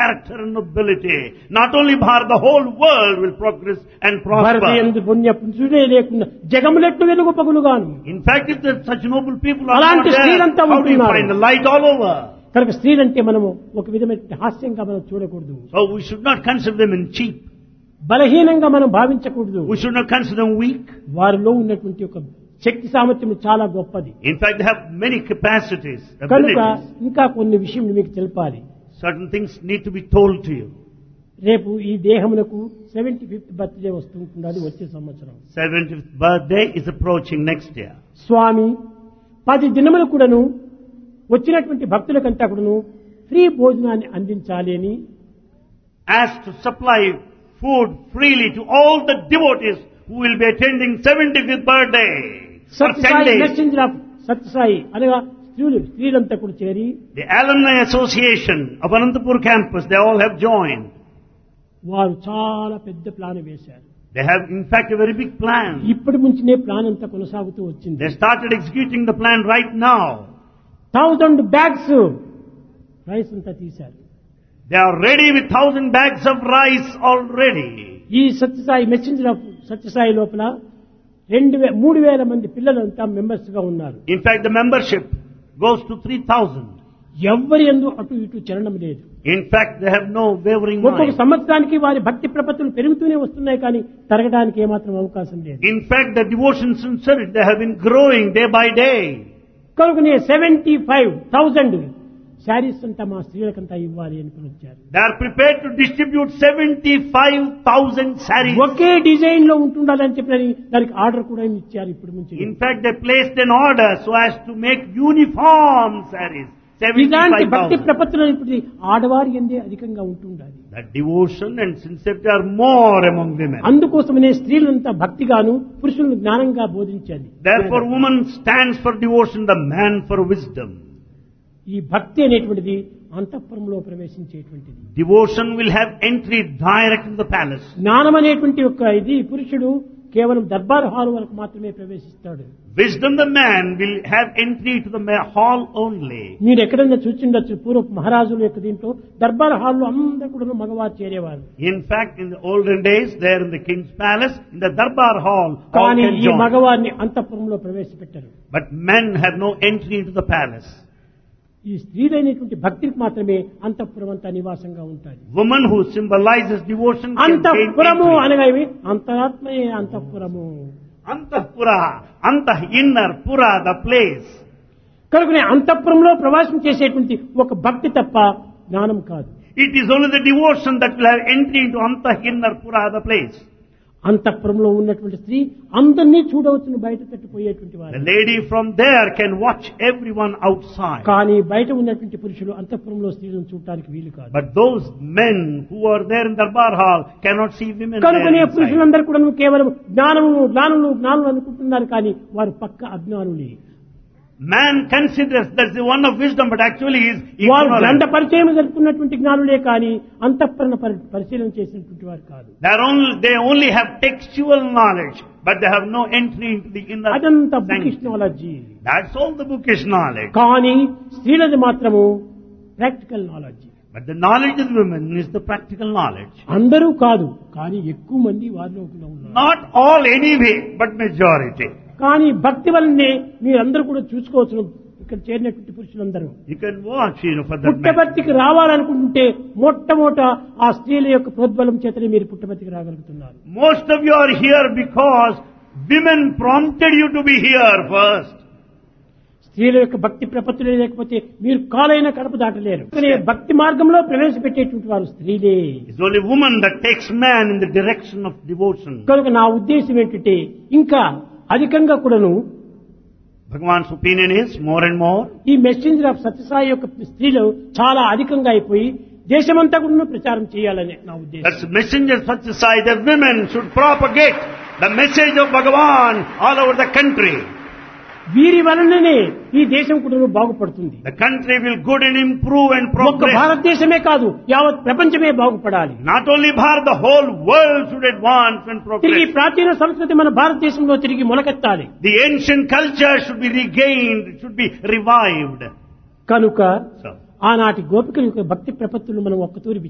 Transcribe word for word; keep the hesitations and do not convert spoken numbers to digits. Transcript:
character and nobility. Not only Bharat, the whole world will progress and prosper. In fact, if there are such noble people are not there, how do you find the light all over? కనుక స్త్రీలంటే మనము ఒక విధమైన హాస్యంగా మనం చూడకూడదు. So we should not consider them in cheap. బలహీనంగా మనం భావించకూడదు. We should not consider them weak. వారిలో ఉన్నటువంటి ఒక శక్తి సామర్థ్యం చాలా గొప్పది. In fact, they have many capacities, కనుక abilities. ఇంకా కొన్ని విషయం మీకు తెలపాలి. Certain things need to be told to you. రేపు ఈ దేహమునకు సెవెంటీ ఫిఫ్త్ బర్త్డే వస్తుంటున్నది వచ్చే సంవత్సరం. seventieth birthday is approaching next year. స్వామి పది దినములు కూడాను వచ్చినటువంటి భక్తులకంతా కూడాను ఫ్రీ భోజనాన్ని అందించాలి అని As to supply food freely to all the devotees who will be attending seventieth birthday for ten Sathya Sai days. Messenger of Sathya Sai అనగా స్త్రీలు స్త్రీలంతా కూడా చేరి The alumni association of Anantapur campus, they all have joined. వారు చాలా పెద్ద ప్లాన్ వేశారు. They have in fact a very big plan. ఇప్పటి నుంచినే plan అంతా కొనసాగుతూ వచ్చింది. They started executing the plan right now. Thousand bags rice అంతా తీశారు. They are ready with thousand bags of rice already. ఈ సత్యసాయి మెసెంజర్ ఆఫ్ సత్యసాయి లోపల రెండు వే మూడు వేల మంది పిల్లలంతా మెంబర్స్ గా ఉన్నారు. In fact, the membership goes to three thousand. ఎవ్వరి యందు అటు ఇటు చలనం లేదు. In fact, they have no wavering ఒక్కొక్క mind. సంవత్సరానికి వారి భక్తి ప్రపత్తులు పెరుగుతూనే వస్తున్నాయి కానీ తరగడానికి ఏమాత్రం అవకాశం లేదు. In fact, the devotion sincerity, they have been growing day by day. కనుకనే సెవెంటీ ఫైవ్ థౌజండ్ శారీస్ అంతా మా స్త్రీలకంతా ఇవ్వాలి అని వచ్చారు. They are prepared to distribute seventy-five thousand sarees. Okay design లో ఉంటుండాలని చెప్పి దానికి ఆర్డర్ కూడా ఇచ్చారు ఇప్పుడు నుంచి. In fact, they placed an order so as to make uniform sarees. ఇలాంటి భక్తి seventy-five thousand. ప్రపత్తులు ఇప్పుడు ఆడవారి ఎందే అధికంగా ఉంటుండాలి. That devotion and sincerity are more among women. అందుకోసమనే స్త్రీలంతా భక్తిగాను పురుషులను జ్ఞానంగా బోధించాలి. Therefore, woman stands for devotion, the man for wisdom. ఈ భక్తి అనేటువంటిది అంతఃపురంలో ప్రవేశించేటువంటిది. Devotion will have entry direct in the palace. జ్ఞానం అనేటువంటి ఒక ఇది పురుషుడు కేవలం దర్బార్ హాల్ వరకు మాత్రమే ప్రవేశిస్తాడు. Wisdom, the man will have entry to the ma- hall only. మీరు ఎక్కడన్నా చూసిండొచ్చు పూర్వ మహారాజుల యొక్క దీంట్లో దర్బార్ హాల్లో అందరూ కూడా మగవారు చేరేవారు. In fact, in the olden days, there in the king's palace, in the darbar hall, all కానీ can ఈ join. మగవారిని అంతఃపురంలో ప్రవేశపెట్టారు. But men have no entry into the palace. ఈ స్త్రీలైనటువంటి భక్తికి మాత్రమే అంతఃపురం అంతా నివాసంగా ఉంటుంది. Woman who symbolizes devotion can gain అంతఃపురము entry. అనగా ఇవి అంతరాత్మయే అంతఃపురము. Antahpura, antah inner, pura, the place. కనుకనే అంతఃపురంలో ప్రవేశం చేసేటువంటి ఒక భక్తి తప్ప జ్ఞానం కాదు. It is only the devotion that will have entry into antah inner, pura, the place. అంతఃపురంలో ఉన్నటువంటి స్త్రీ అందరినీ చూడవచ్చును బయట తట్టిపోయేటువంటి The వారు. lady from there can watch everyone outside. కానీ బయట ఉన్నటువంటి పురుషులు అంతఃపురంలో స్త్రీలను చూడటానికి వీలు కాదు. But those men who are there in Darbar Hall cannot see women there కనుకనే inside. పురుషులందరూ కూడా కేవలం జ్ఞానము జ్ఞానులు జ్ఞానులు అనుకుంటున్నారు కానీ వారు పక్క అజ్ఞానులే. Man considers that's the one of wisdom, but actually is వారు గ్రంథ ignorant. పరిచయం జరుపుకున్నటువంటి జ్ఞానులే కానీ అంతఃపురణ పరి- పరిశీలన చేసినటువంటి వారు కాదు. They are only, they only have textual knowledge, but they have no entry into the inner అదంతా bookish sanctity. Knowledge. That's all the bookish knowledge. కానీ స్త్రీలది మాత్రము practical knowledge. But the knowledge of women is the practical knowledge. అందరూ కాదు కానీ ఎక్కువ మంది వారిలో కూడా ఉన్నారు. Not all anyway, but majority. కానీ భక్తి వల్లనే మీరందరూ కూడా చూసుకోవచ్చు. ఇక్కడ చేరినటువంటి పురుషులందరూ You can watch, you know, for that matter. పుట్టబర్తికి రావాలనుకుంటే మొట్టమొదట ఆ స్త్రీల యొక్క ప్రోద్బలం చేతనే మీరు పుట్టబర్తికి రాగలుగుతున్నారు. Most of you are here because women prompted you to be here first. స్త్రీల యొక్క భక్తి ప్రపత్తులే లేకపోతే మీరు కాలైన కడప దాటలేరు. కానీ భక్తి మార్గంలో ప్రవేశపెట్టేటువంటి వారు స్త్రీలే. It's only woman that takes man in the direction of devotion. కనుక నా ఉద్దేశం ఏంటంటే ఇంకా అధికంగా కూడాను Bhagavan's opinion is more and more. ఈ మెసెంజర్ ఆఫ్ సత్యసాయి యొక్క స్త్రీలు చాలా అధికంగా అయిపోయి దేశమంతా కూడా ప్రచారం చేయాలని నా ఉద్దేశం. That's messenger Satya Sai, the women should propagate the message of Bhagavan all over the country. వీరి వలననే ఈ దేశం కూడా బాగుపడుతుంది. The country will good and improve and ఒక్క progress. భారతదేశమే కాదు యావత్ ప్రపంచమే బాగుపడాలి. Not only Bharat, the whole world should advance and తిరిగి progress. ప్రాచీన సంస్కృతి మన భారతదేశంలో తిరిగి మొలకెత్తాలి. The ancient culture should be regained, should be revived. కనుక So, ఆనాటి గోపికల యొక్క భక్తి ప్రపత్తులు మనం ఒక్కతూరి